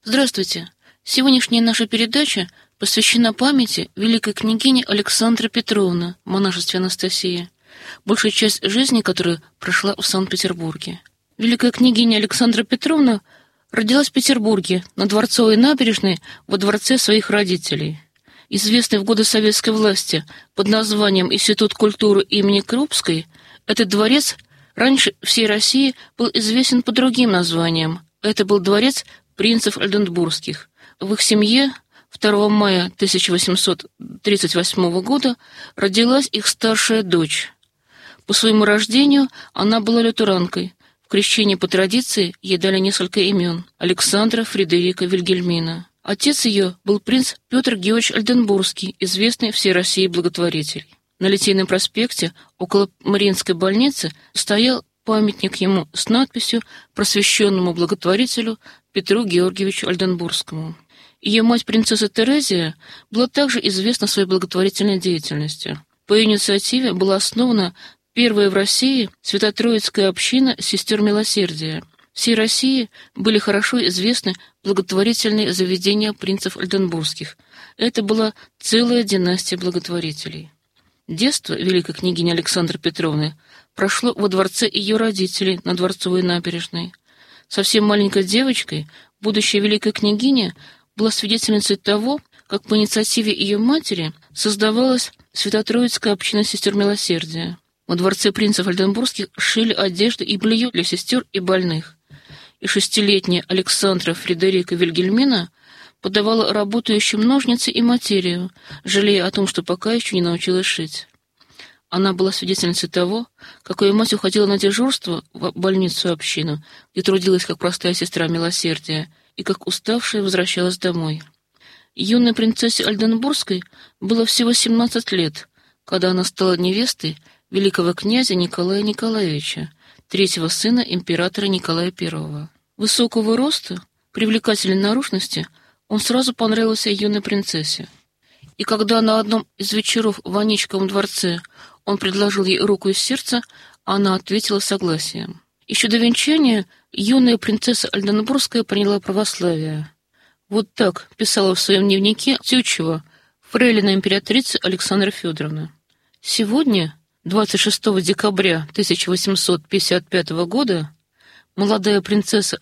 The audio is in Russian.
Здравствуйте! Сегодняшняя наша передача посвящена памяти великой княгини Александры Петровны, в монашестве Анастасии, большая часть жизни которой прошла в Санкт-Петербурге. Великая княгиня Александра Петровна родилась в Петербурге, на Дворцовой набережной, во дворце своих родителей. Известный в годы советской власти под названием Институт культуры имени Крупской, этот дворец раньше всей России был известен по другим названиям. Это был дворец принцев Ольденбургских. В их семье 2 мая 1838 года родилась их старшая дочь. По своему рождению она была лютеранкой. В крещении по традиции ей дали несколько имен – Александра, Фредерика, Вильгельмина. Отец ее был принц Петр Георгиевич Ольденбургский, известный всей России благотворитель. На Литейном проспекте около Мариинской больницы стоял памятник ему с надписью «Просвещенному благотворителю Петру Георгиевичу Ольденбургскому». Ее мать, принцесса Терезия, была также известна своей благотворительной деятельностью. По ее инициативе была основана первая в России Свято-Троицкая община сестер милосердия. Всей России были хорошо известны благотворительные заведения принцев Ольденбургских. Это была целая династия благотворителей. Детство великой княгини Александры Петровны прошло во дворце ее родителей на Дворцовой набережной. Совсем маленькой девочкой будущая великая княгиня была свидетельницей того, как по инициативе ее матери создавалась Свято-Троицкая община сестер милосердия. Во дворце принцев Ольденбургских шили одежду и белье для сестер и больных. И 6-летняя Александра Фредерика Вильгельмина подавала работающим ножницы и материю, жалея о том, что пока еще не научилась шить. Она была свидетельницей того, как ее мать уходила на дежурство в больницу-общину, где трудилась как простая сестра милосердия, и как уставшая возвращалась домой. Юной принцессе Ольденбургской было всего 17 лет, когда она стала невестой великого князя Николая Николаевича, третьего сына императора Николая I. Высокого роста, привлекательной наружности, он сразу понравился юной принцессе. И когда на одном из вечеров в Аничковом дворце он предложил ей руку и сердце, она ответила согласием. Еще до венчания юная принцесса Ольденбургская приняла православие. Вот так писала в своем дневнике Тютчева, фрейлина императрицы Александра Федоровна. Сегодня, 26 декабря 1855 года, молодая принцесса